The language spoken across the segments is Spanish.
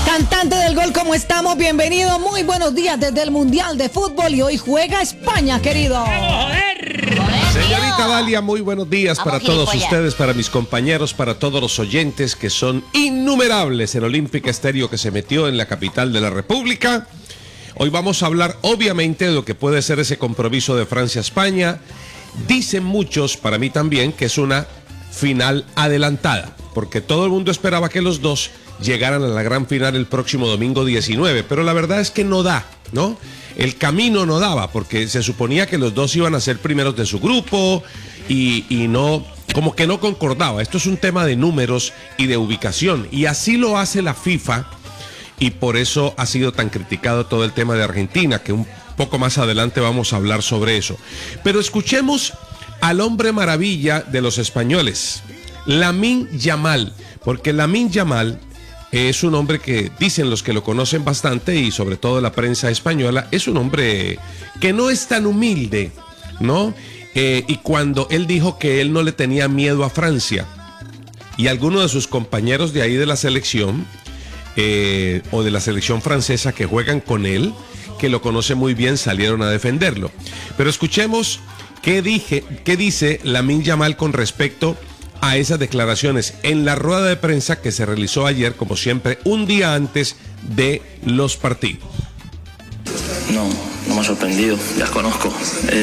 Cantante del gol, ¿cómo estamos? Bienvenido, muy buenos días desde el Mundial de Fútbol y hoy juega España, querido. ¡Vamos, joder! Señorita Dalia, muy buenos días para todos ustedes, para mis compañeros, para todos los oyentes que son innumerables en Olímpica Estéreo que se metió en la capital de la República. Hoy vamos a hablar obviamente de lo que puede ser ese compromiso de Francia-España. Dicen muchos, para mí también, que es una final adelantada, porque todo el mundo esperaba que los dos llegaran a la gran final el próximo domingo 19, pero la verdad es que no da, ¿no? El camino no daba, porque se suponía que los dos iban a ser primeros de su grupo y no, como que no concordaba. Esto es un tema de números y de ubicación, y así lo hace la FIFA, y por eso ha sido tan criticado todo el tema de Argentina, que un poco más adelante vamos a hablar sobre eso. Pero escuchemos al hombre maravilla de los españoles, Lamine Yamal, porque Lamine Yamal es un hombre que dicen los que lo conocen bastante y sobre todo la prensa española, es un hombre que no es tan humilde, ¿no? Y cuando él dijo que él no le tenía miedo a Francia, y algunos de sus compañeros de ahí de la selección, o de la selección francesa que juegan con él, que lo conoce muy bien, salieron a defenderlo. Pero escuchemos qué dice Lamine Yamal con respecto a esas declaraciones en la rueda de prensa que se realizó ayer, como siempre, un día antes de los partidos. No me ha sorprendido, ya os conozco.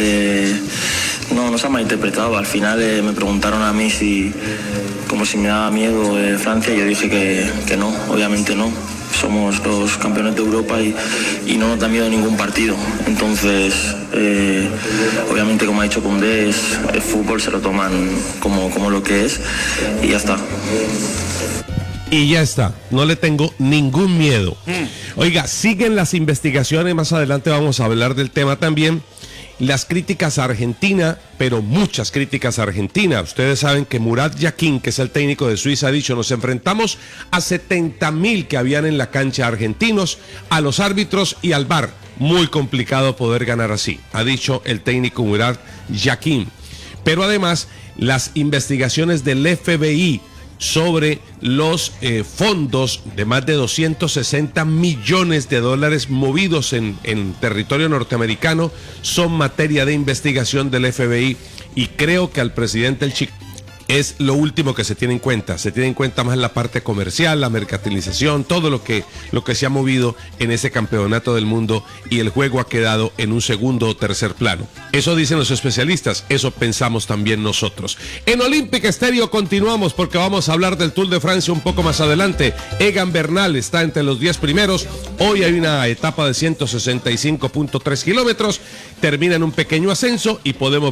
No se ha malinterpretado. Al final me preguntaron a mí como si me daba miedo Francia, y yo dije que no, obviamente no. Somos los campeones de Europa y no nos da miedo ningún partido. Entonces, obviamente, como ha dicho Koundé, es fútbol, se lo toman como lo que es y ya está. Y ya está, no le tengo ningún miedo. Oiga, siguen las investigaciones, más adelante vamos a hablar del tema también. Las críticas a Argentina, pero muchas críticas a Argentina. Ustedes saben que Murat Yakin, que es el técnico de Suiza, ha dicho: nos enfrentamos a 70.000 que habían en la cancha argentinos, a los árbitros y al VAR. Muy complicado poder ganar así, ha dicho el técnico Murat Yakin. Pero además, las investigaciones del FBI sobre los fondos de más de 260 millones de dólares movidos en territorio norteamericano son materia de investigación del FBI, y creo que al presidente el Chico es lo último que se tiene en cuenta. Se tiene en cuenta más la parte comercial, la mercantilización, todo lo que se ha movido en ese campeonato del mundo, y el juego ha quedado en un segundo o tercer plano. Eso dicen los especialistas, eso pensamos también nosotros. En Olímpica Estéreo continuamos, porque vamos a hablar del Tour de Francia un poco más adelante. Egan Bernal está entre los 10 primeros. Hoy hay una etapa de 165.3 kilómetros. Termina en un pequeño ascenso y podemos